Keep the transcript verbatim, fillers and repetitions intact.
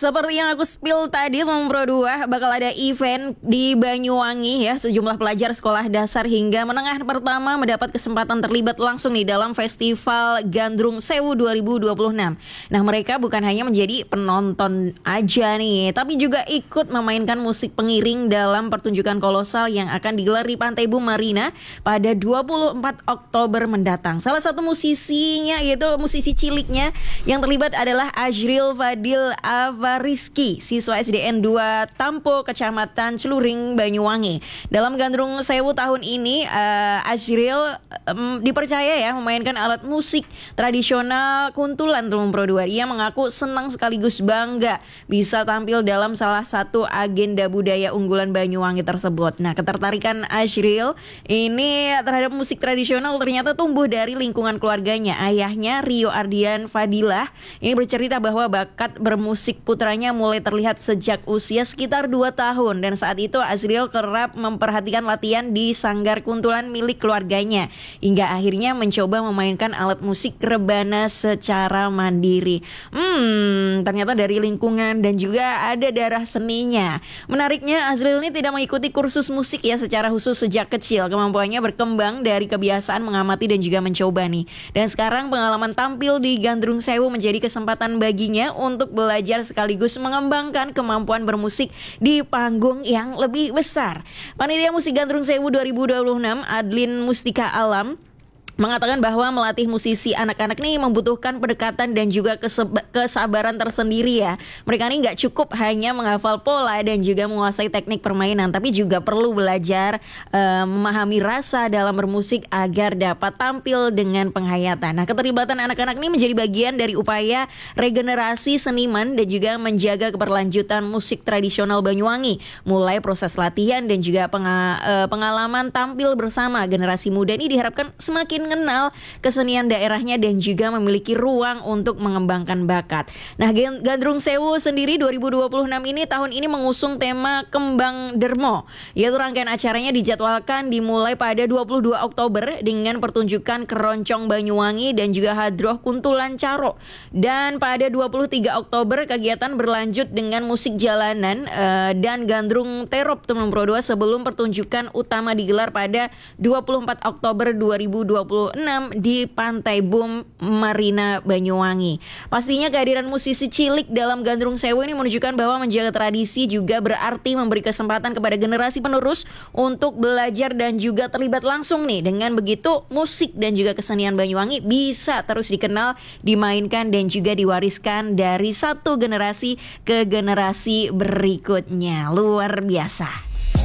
seperti yang aku spill tadi, Lompro dua bakal ada event di Banyuwangi ya. Sejumlah pelajar sekolah dasar hingga menengah pertama mendapat kesempatan terlibat langsung nih dalam Festival Gandrung Sewu dua ribu dua puluh enam. Nah, mereka bukan hanya menjadi penonton aja nih, tapi juga ikut memainkan musik pengiring dalam pertunjukan kolosal yang akan digelar di Pantai Bum Marina pada dua puluh empat Oktober mendatang. Salah satu musisinya, yaitu musisi ciliknya yang terlibat adalah Azril Fadil Avariski, siswa S D N dua Tampo, Kecamatan Celuring, Banyuwangi. Dalam Gandrung Sewu tahun ini, uh, Azril um, dipercaya ya memainkan alat musik tradisional kuntulan Lompro dua. Ia mengaku senang sekaligus bangga bisa tampil dalam salah satu agenda budaya unggulan Banyuwangi tersebut. Nah, ketertarikan Azril ini terhadap musik tradisional ternyata tumbuh dari lingkungan keluarganya. Ayahnya, Rio Ardian Fadilah, ini bercerita bahwa bakat bermusik putranya mulai terlihat sejak usia sekitar dua tahun, dan saat itu Azril kerap memperhatikan latihan di sanggar kuntulan milik keluarganya hingga akhirnya mencoba memainkan alat musik rebana secara mandiri. Hmm, ternyata dari lingkungan dan juga ada darah seninya. Menariknya, Azril ini tidak mengikuti kursus musik ya secara khusus sejak kecil. Kemampuannya berkembang dari kebiasaan mengamati dan juga mencoba nih. Dan sekarang pengalaman tampil di Gandrung Sewu menjadi kesempatan baginya untuk belajar sekaligus mengembangkan kemampuan bermusik di panggung yang lebih besar. Panitia Musik Gandrung Sewu dua ribu dua puluh enam, Adlin Mustika Alam, mengatakan bahwa melatih musisi anak-anak ini membutuhkan pendekatan dan juga keseba- kesabaran tersendiri ya. Mereka ini nggak cukup hanya menghafal pola dan juga menguasai teknik permainan, tapi juga perlu belajar uh, memahami rasa dalam bermusik agar dapat tampil dengan penghayatan. Nah, keterlibatan anak-anak ini menjadi bagian dari upaya regenerasi seniman dan juga menjaga keberlanjutan musik tradisional Banyuwangi. Mulai proses latihan dan juga penga- uh, pengalaman tampil bersama generasi muda ini diharapkan semakin mengenal kesenian daerahnya dan juga memiliki ruang untuk mengembangkan bakat. Nah, Gandrung Sewu sendiri dua ribu dua puluh enam ini tahun ini mengusung tema Kembang Dermo, yaitu rangkaian acaranya dijadwalkan dimulai pada dua puluh dua Oktober dengan pertunjukan Keroncong Banyuwangi dan juga Hadroh Kuntulan Caro. Dan pada dua puluh tiga Oktober kegiatan berlanjut dengan musik jalanan uh, dan Gandrung Terop Lompro dua sebelum pertunjukan utama digelar pada dua puluh empat Oktober dua ribu dua puluh enam di Pantai Bum Marina Banyuwangi. Pastinya kehadiran musisi cilik dalam Gandrung Sewu ini menunjukkan bahwa menjaga tradisi juga berarti memberi kesempatan kepada generasi penerus untuk belajar dan juga terlibat langsung nih. Dengan begitu, musik dan juga kesenian Banyuwangi bisa terus dikenal, dimainkan dan juga diwariskan dari satu generasi ke generasi berikutnya. Luar biasa.